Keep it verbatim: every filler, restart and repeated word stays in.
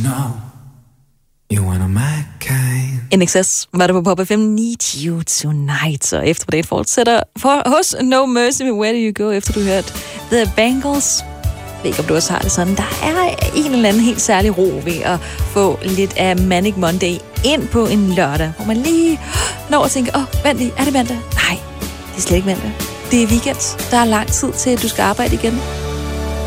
know you one of my kind. N X S var det på Pop F M. Need You Tonight. Så eftermiddagen fortsætter for, hos No Mercy med Where Do You Go, efter du hørte The Bangles. Jeg ved ikke, om du også har det sådan. Der er en eller anden helt særlig ro ved at få lidt af Manic Monday ind på en lørdag, hvor man lige når at tænke, åh, oh, vent lige, er det mandag? Nej, det er slet ikke mandag. Det er weekend. Der er lang tid til, at du skal arbejde igen.